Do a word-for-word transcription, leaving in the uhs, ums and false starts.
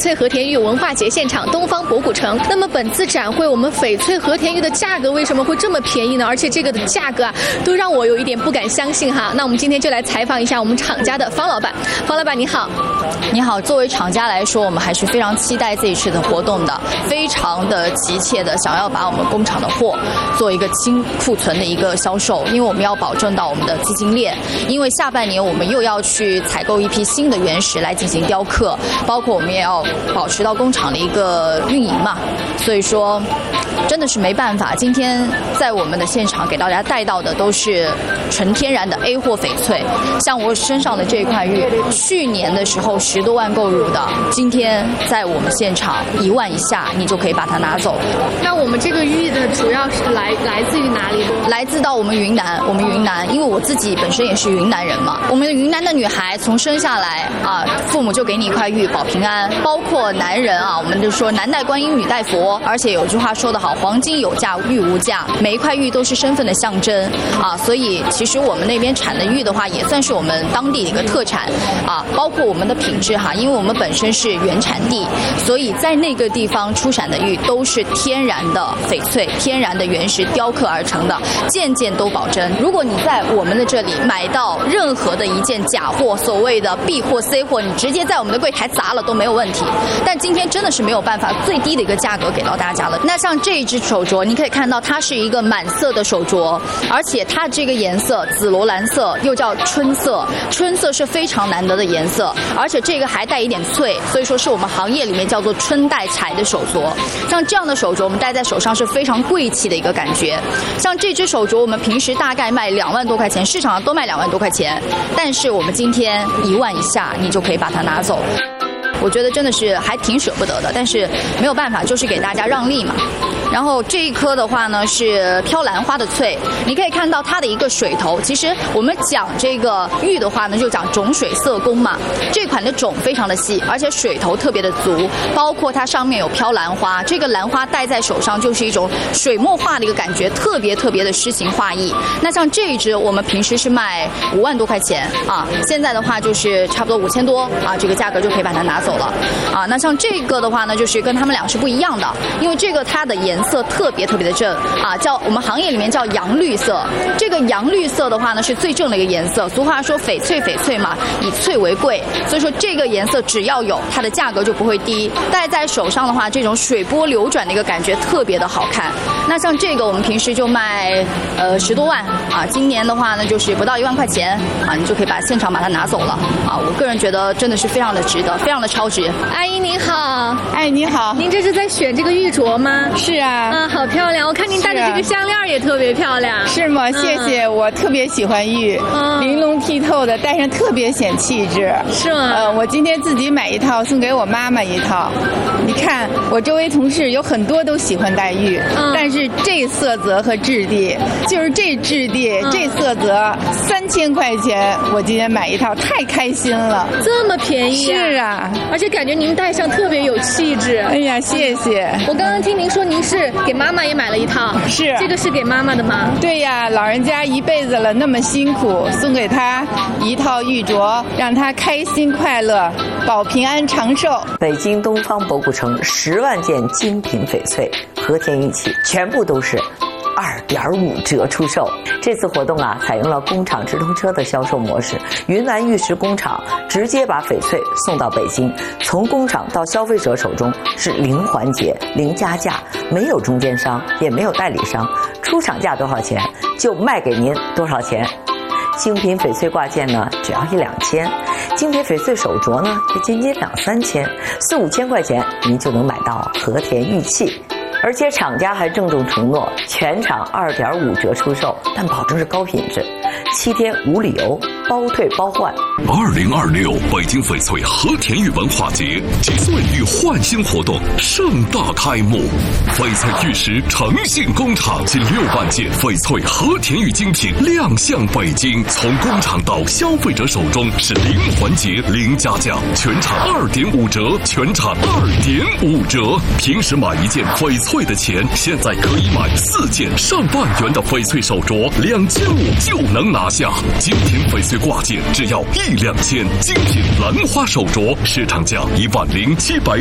翠和田玉文化节现场东方博古城。那么本次展会，我们翡翠和田玉的价格为什么会这么便宜呢？而且这个的价格啊，都让我有一点不敢相信哈。那我们今天就来采访一下我们厂家的方老板。方老板你好。 你好，作为厂家来说，我们还是非常期待这一次的活动的，非常的急切的想要把我们工厂的货做一个清库存的一个销售，因为我们要保证到我们的资金链，因为下半年我们又要去采购一批新的原石来进行雕刻，包括我们也要保持到工厂的一个运营嘛，所以说真的是没办法。今天在我们的现场给大家带到的都是纯天然的 A 货翡翠，像我身上的这一块玉，去年的时候十多万购入的，今天在我们现场一万以下，你就可以把它拿走。 那我们这个玉的主要是来来自于哪里？ 来自到我们云南，我们云南，因为我自己本身也是云南人嘛。我们云南的女孩从生下来啊，父母就给你一块玉保平安，包括男人啊，我们就说男戴观音，女戴佛，而且有句话说得好，黄金有价，玉无价，每一块玉都是身份的象征啊。所以其实我们那边产的玉的话，也算是我们当地的一个特产啊，包括我们的品质哈，因为我们本身是原产地，所以在那个地方出产的玉都是天然的翡翠，天然的原石雕刻而成的，件件都保真。如果你在我们的这里买到任何的一件假货，所谓的 B 货 C 货，你直接在我们的柜台砸了都没有问题。但今天真的是没有办法最低的一个价格给到大家了。那像这一只手镯，你可以看到它是一个满色的手镯，而且它这个颜色紫罗兰色又叫春色，春色是非常难得的颜色，而且这个还带一点翠，所以说是我们行业里面叫做春带彩的手镯。像这样的手镯我们戴在手上是非常贵气的一个感觉。像这只手镯我们平时大概卖两万多块钱，市场上都卖两万多块钱，但是我们今天一万以下你就可以把它拿走。我觉得真的是还挺舍不得的，但是没有办法，就是给大家让利嘛。然后这一颗的话呢是飘兰花的翠，你可以看到它的一个水头。其实我们讲这个玉的话呢，就讲种水色工嘛。这款的种非常的细，而且水头特别的足，包括它上面有飘兰花，这个兰花戴在手上就是一种水墨画的一个感觉，特别特别的诗情画意。那像这一支我们平时是卖五万多块钱啊，现在的话就是差不多五千多啊，这个价格就可以把它拿走了啊。那像这个的话呢，就是跟他们俩是不一样的，因为这个它的颜色特别特别的正啊，叫我们行业里面叫洋绿色。这个洋绿色的话呢是最正的一个颜色，俗话说翡翠翡翠嘛，以翠为贵，所以说这个颜色只要有它的价格就不会低。戴在手上的话，这种水波流转的一个感觉特别的好看。那像这个我们平时就卖呃十多万啊，今年的话呢就是不到一万块钱啊，你就可以把现场把它拿走了啊。我个人觉得真的是非常的值得，非常的超值。 阿姨您好。 哎，你好。 您这是在选这个玉镯吗？ 是啊。 啊，好漂亮！我看您戴的这个项链也特别漂亮。 是吗？谢谢，嗯、我特别喜欢玉，嗯、玲珑剔透的，戴上特别显气质。 是吗？ 呃，我今天自己买一套，送给我妈妈一套。你看，我周围同事有很多都喜欢戴玉，嗯、但是这色泽和质地，就是这质地、嗯、这色泽，三千块钱，我今天买一套，太开心了。 这么便宜、啊？ 是啊， 而且感觉您戴上特别有气质。 哎呀，谢谢。 我刚刚听您说您是给妈妈也买了一套， 是这个是给妈妈的吗？ 对呀，老人家一辈子了那么辛苦，送给她一套玉镯，让她开心快乐，保平安长寿。 北京东方博古城十万件精品翡翠和田玉器，全部都是二点五折出售。这次活动啊，采用了工厂直通车的销售模式，云南玉石工厂直接把翡翠送到北京，从工厂到消费者手中是零环节、零加价，没有中间商，也没有代理商，出厂价多少钱就卖给您多少钱。精品翡翠挂件呢，只要一两千；精品翡翠手镯呢，也仅仅两三千，四五千块钱您就能买到和田玉器。而且厂家还郑重承诺，全场二点五折出售，但保证是高品质，七天无理由，包退包换。 二零二六北京翡翠和田玉文化节及岁玉焕新活动盛大开幕，翡翠玉石诚信工厂近六万件翡翠和田玉精品亮相北京，从工厂到消费者手中是零环节、零加价，全场二点五折，全场二点五折。平时买一件翡翠的钱，现在可以买四件上万元的翡翠手镯，两千五就能拿下。精品翡翠挂件只要一两千，精品兰花手镯市场价一万零七百